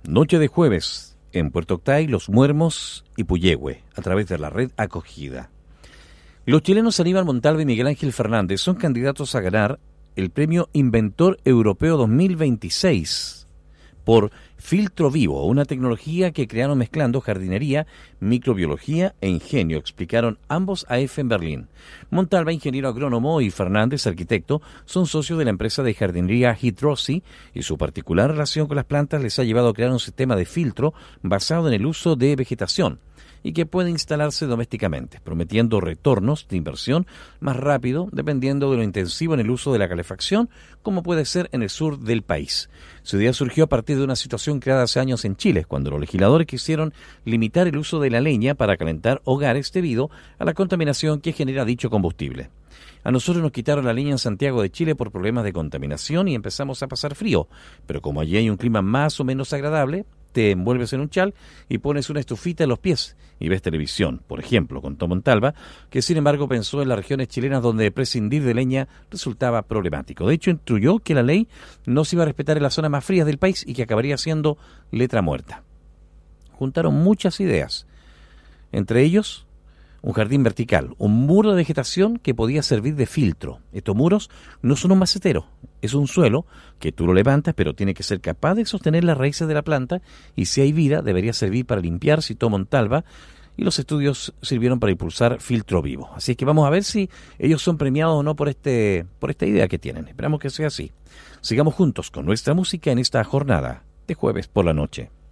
Noche de jueves en Puerto Octay, Los Muermos y Puyehue, a través de la red Acogida. Los chilenos Aníbal Montalva y Miguel Ángel Fernández son candidatos a ganar el premio Inventor Europeo 2026 por Filtro Vivo, una tecnología que crearon mezclando jardinería, microbiología e ingenio, explicaron ambos a EFE en Berlín. Montalva, ingeniero agrónomo, y Fernández, arquitecto, son socios de la empresa de jardinería Hydrosi, y su particular relación con las plantas les ha llevado a crear un sistema de filtro basado en el uso de vegetación y que puede instalarse domésticamente, prometiendo retornos de inversión más rápido dependiendo de lo intensivo en el uso de la calefacción, como puede ser en el sur del país. Su idea surgió a partir de una situación creada hace años en Chile, cuando los legisladores quisieron limitar el uso de la leña para calentar hogares debido a la contaminación que genera dicho combustible. A nosotros nos quitaron la leña en Santiago de Chile por problemas de contaminación y empezamos a pasar frío, pero como allí hay un clima más o menos agradable, te envuelves en un chal y pones una estufita en los pies y ves televisión, por ejemplo, contó Montalva, que sin embargo pensó en las regiones chilenas donde prescindir de leña resultaba problemático. De hecho, instruyó que la ley no se iba a respetar en las zonas más frías del país y que acabaría siendo letra muerta. Juntaron muchas ideas, entre ellos un jardín vertical, un muro de vegetación que podía servir de filtro. Estos muros no son un macetero, es un suelo que tú lo levantas, pero tiene que ser capaz de sostener las raíces de la planta, y si hay vida debería servir para limpiar, citó Montalva, y los estudios sirvieron para impulsar Filtro Vivo. Así que vamos a ver si ellos son premiados o no por esta idea que tienen. Esperamos que sea así. Sigamos juntos con nuestra música en esta jornada de jueves por la noche.